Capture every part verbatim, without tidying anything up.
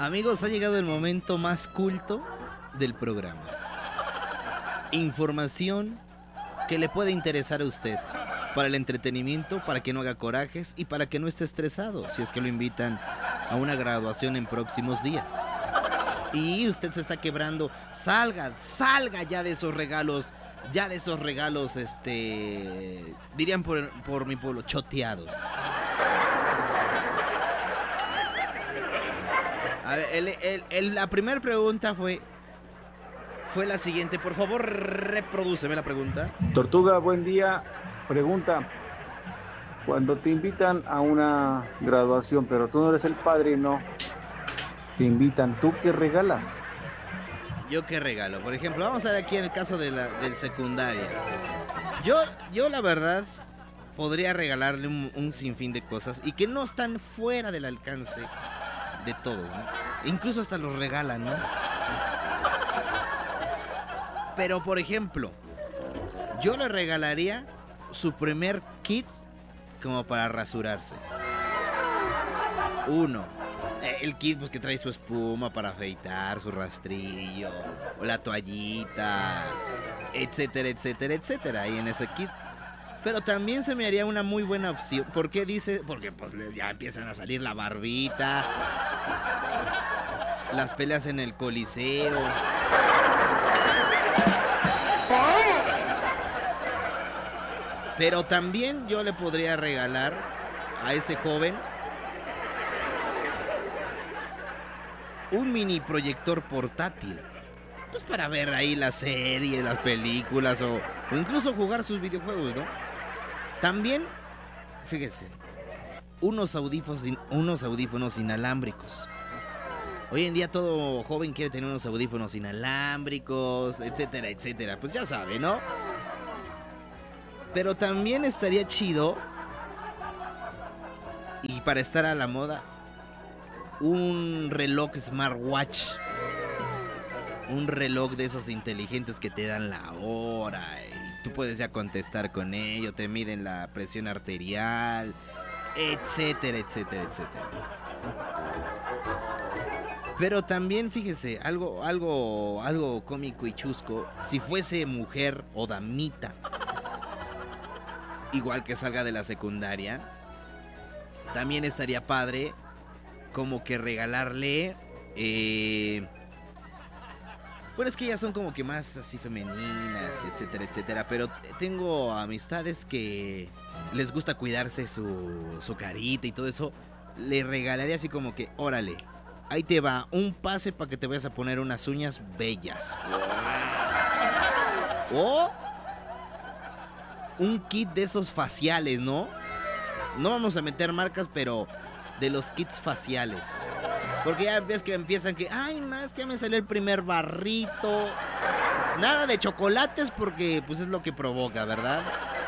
Amigos, ha llegado el momento más culto del programa. Información que le puede interesar a usted para el entretenimiento, para que no haga corajes y para que no esté estresado si es que lo invitan a una graduación en próximos días. Y usted se está quebrando. Salga, salga ya de esos regalos, ya de esos regalos, este, dirían por, por mi pueblo, choteados. A ver, el, el, el, la primera pregunta fue, fue la siguiente. Por favor, reprodúceme la pregunta. Tortuga, buen día. Pregunta, cuando te invitan a una graduación, pero tú no eres el padrino, te invitan, ¿tú qué regalas? ¿Yo qué regalo? Por ejemplo, vamos a ver aquí en el caso de la, del secundaria. Yo, yo la verdad, podría regalarle un, un sinfín de cosas y que no están fuera del alcance de todos, ¿no? Incluso hasta los regalan, ¿no? Pero, por ejemplo, yo le regalaría su primer kit como para rasurarse. Uno, el kit pues que trae su espuma para afeitar, su rastrillo, o la toallita, etcétera, etcétera, etcétera, ahí en ese kit. Pero también se me haría una muy buena opción. ¿Por qué dice? Porque pues ya empiezan a salir la barbita, las peleas en el Coliseo. Pero también yo le podría regalar a ese joven un mini proyector portátil. Pues para ver ahí las series, las películas o, o incluso jugar sus videojuegos, ¿no? También, fíjese, unos audífonos, unos audífonos inalámbricos. Hoy en día todo joven quiere tener unos audífonos inalámbricos, etcétera, etcétera. Pues ya sabe, ¿no? Pero también estaría chido, y para estar a la moda, un reloj smartwatch. Un reloj de esos inteligentes que te dan la hora y tú puedes ya contestar con ello, te miden la presión arterial, etcétera, etcétera, etcétera. Pero también fíjese, algo, algo, algo cómico y chusco, si fuese mujer o damita, igual que salga de la secundaria, también estaría padre como que regalarle, eh, bueno, es que ellas son como que más así femeninas, etcétera, etcétera, pero tengo amistades que les gusta cuidarse su, su carita y todo eso. Le regalaría así como que, órale, ahí te va un pase para que te vayas a poner unas uñas bellas. O un kit de esos faciales, ¿no? No vamos a meter marcas, pero de los kits faciales. Porque ya ves que empiezan que, ay, más que ya me salió el primer barrito. Nada de chocolates porque pues es lo que provoca, ¿verdad?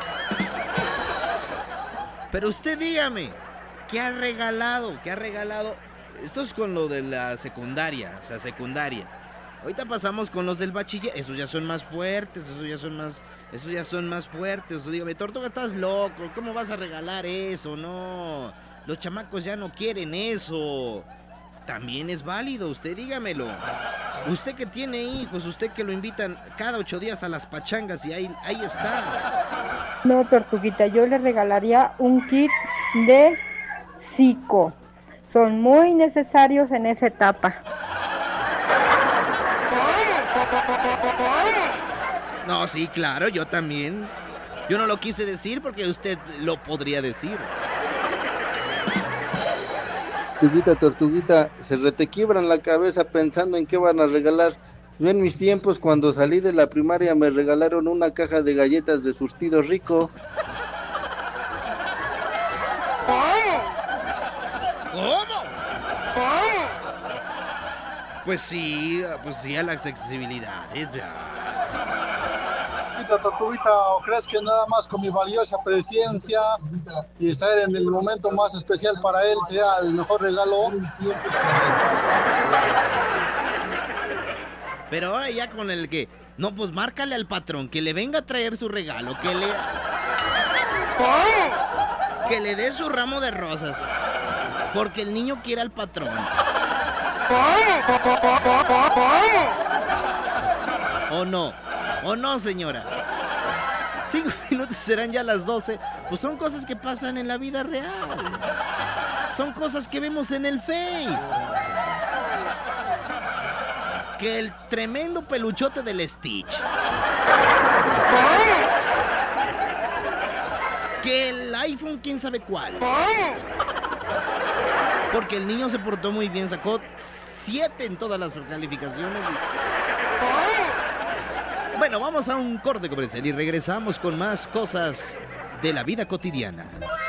Pero usted dígame, ¿qué ha regalado? ¿Qué ha regalado? Esto es con lo de la secundaria, o sea, secundaria. Ahorita pasamos con los del bachiller, esos ya son más fuertes, esos ya son más, esos ya son más fuertes. O dígame, Tortuga, estás loco, ¿cómo vas a regalar eso? No, los chamacos ya no quieren eso. También es válido, usted dígamelo. Usted que tiene hijos, usted que lo invitan cada ocho días a las pachangas y ahí, ahí está. No, Tortuguita, yo le regalaría un kit de psico. Son muy necesarios en esa etapa. No, sí, claro, yo también. Yo no lo quise decir porque usted lo podría decir. Tortuguita, Tortuguita, se retequiebran la cabeza pensando en qué van a regalar. Yo en mis tiempos, cuando salí de la primaria, me regalaron una caja de galletas de surtido rico. ¿Cómo? ¿Cómo? Pues sí, pues sí a las accesibilidades, Tortuguita, ¿o crees que nada más con mi valiosa presencia y estar en el momento más especial para él sea el mejor regalo? Pero ahora ya con el que, no, pues márcale al patrón que le venga a traer su regalo, que le... ¿Cómo? Que le dé su ramo de rosas, porque el niño quiere al patrón. ¿O no? ¿O no, señora? Cinco minutos serán ya las doce. Pues son cosas que pasan en la vida real. Son cosas que vemos en el Face. Que el tremendo peluchote del Stitch. Que el iPhone quién sabe cuál. Porque el niño se portó muy bien, sacó siete en todas las calificaciones. Y... Bueno, vamos a un corte comercial y regresamos con más cosas de la vida cotidiana.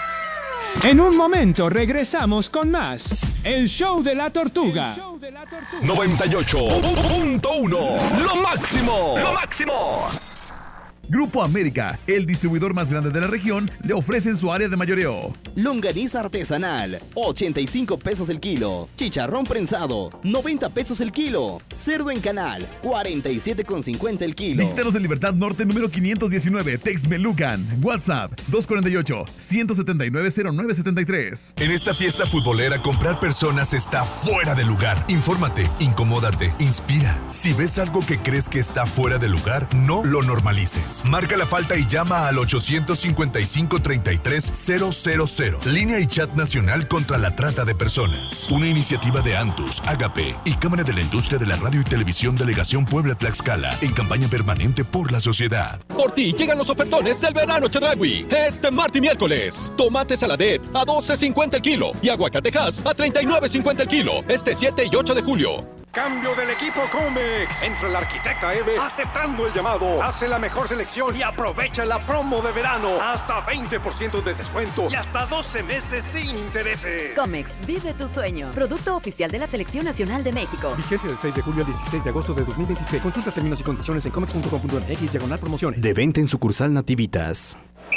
En un momento regresamos con más. El show de la tortuga. noventa y ocho punto uno. Lo máximo. Lo máximo. Grupo América, el distribuidor más grande de la región, le ofrece en su área de mayoreo. Longaniza artesanal, ochenta y cinco pesos el kilo. Chicharrón prensado, noventa pesos el kilo. Cerdo en canal, cuarenta y siete con cincuenta el kilo. Visítanos en Libertad Norte número quinientos diecinueve, Texmelucan. WhatsApp dos cuatro ocho, uno siete nueve, cero nueve siete tres. En esta fiesta futbolera, comprar personas está fuera de lugar. Infórmate, incomódate, inspira. Si ves algo que crees que está fuera de lugar, no lo normalices. Marca la falta y llama al ochocientos cincuenta y cinco, treinta y tres, cero cero cero. Línea y chat nacional contra la trata de personas. Una iniciativa de Antus, Agape y Cámara de la Industria de la Radio y Televisión Delegación Puebla-Tlaxcala en campaña permanente por la sociedad. Por ti llegan los ofertones del verano Chedraui. Este martes y miércoles. Tomate saladet a doce cincuenta el kilo y aguacatejas a treinta y nueve cincuenta el kilo. Este siete y ocho de julio. Cambio del equipo Comex. Entra la arquitecta Eve aceptando el llamado. Hace la mejor selección y aprovecha la promo de verano. Hasta veinte por ciento de descuento y hasta doce meses sin intereses. Comex, vive tu sueño. Producto oficial de la Selección Nacional de México. Vigencia del seis de julio al dieciséis de agosto de dos mil veintiséis. Consulta términos y condiciones en comex punto com punto m x diagonal promociones. De venta en sucursal Nativitas.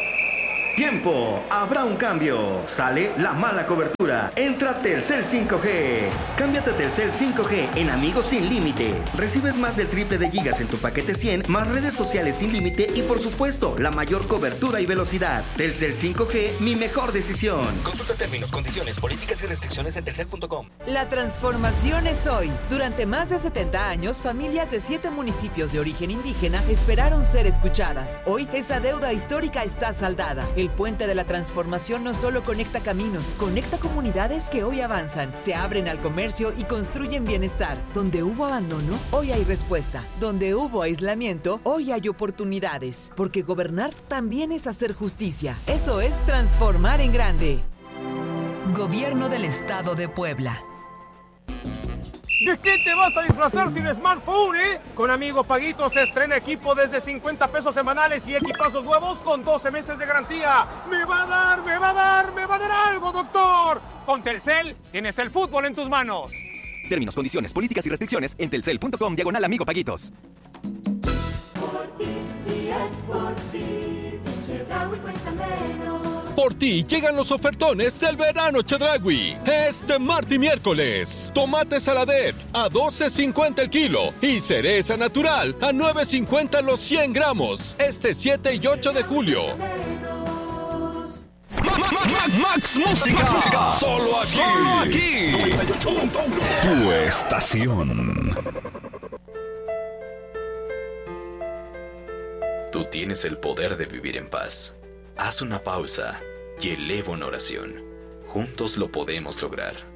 Tiempo, habrá un cambio. Sale la mala cobertura. Entra Telcel cinco G. Cámbiate a Telcel cinco G en Amigos Sin Límite. Recibes más del triple de gigas en tu paquete cien, más redes sociales sin límite y por supuesto, la mayor cobertura y velocidad. Telcel cinco G, mi mejor decisión. Consulta términos, condiciones, políticas y restricciones en telcel punto com. La transformación es hoy. Durante más de setenta años, familias de siete municipios de origen indígena esperaron ser escuchadas. Hoy, esa deuda histórica está saldada. El puente de la transformación no solo conecta caminos, conecta comunidades que hoy avanzan, se abren al comercio y construyen bienestar. Donde hubo abandono, hoy hay respuesta. Donde hubo aislamiento, hoy hay oportunidades. Porque gobernar también es hacer justicia. Eso es transformar en grande. Gobierno del Estado de Puebla. ¿De qué te vas a disfrazar sin smartphone, eh? Con Amigo Paguitos se estrena equipo desde cincuenta pesos semanales y equipazos nuevos con doce meses de garantía. ¡Me va a dar, me va a dar, me va a dar algo, doctor! Con Telcel tienes el fútbol en tus manos. Términos, condiciones, políticas y restricciones en telcel punto com diagonal Amigo Paguitos. Por ti, es por ti, Chedraui cuesta menos. Por ti llegan los ofertones del verano Chedraui. Este martes y miércoles. Tomate saladet a doce cincuenta el kilo y cereza natural a nueve cincuenta los cien gramos. Este siete y ocho de julio. Max Música. Música. Solo aquí. Solo aquí. noventa y ocho punto uno. Tu estación. Tú tienes el poder de vivir en paz. Haz una pausa y eleva una oración. Juntos lo podemos lograr.